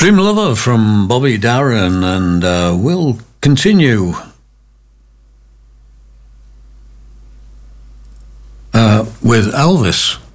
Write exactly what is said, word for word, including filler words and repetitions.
Dream Lover from Bobby Darin, and uh, we'll continue uh, with Elvis.